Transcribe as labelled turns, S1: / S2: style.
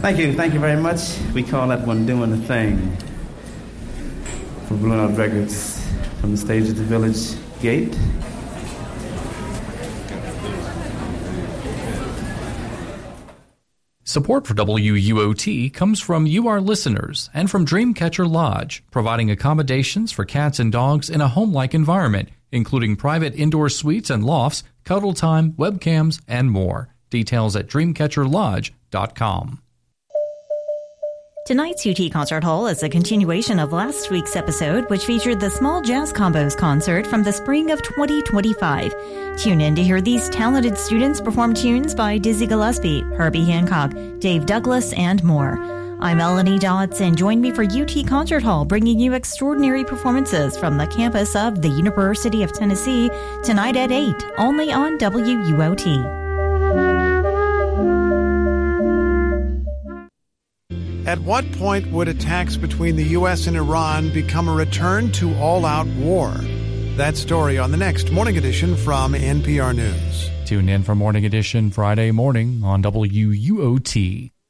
S1: Thank you very much. We call that one Doing the Thing. For Blue Note Records, from the stage at the Village Gate.
S2: Support for WUOT comes from you, our listeners, and from Dreamcatcher Lodge, providing accommodations for cats and dogs in a home-like environment, including private indoor suites and lofts, cuddle time, webcams, and more. Details at dreamcatcherlodge.com.
S3: Tonight's UT Concert Hall is a continuation of last week's episode, which featured the Small Jazz Combos concert from the spring of 2025. Tune in to hear these talented students perform tunes by Dizzy Gillespie, Herbie Hancock, Dave Douglas, and more. I'm Melanie Dodds, and join me for UT Concert Hall, bringing you extraordinary performances from the campus of the University of Tennessee tonight at 8, only on WUOT.
S4: At what point would attacks between the U.S. and Iran become a return to all-out war? That story on the next Morning Edition from NPR News.
S2: Tune in for Morning Edition Friday morning on WUOT.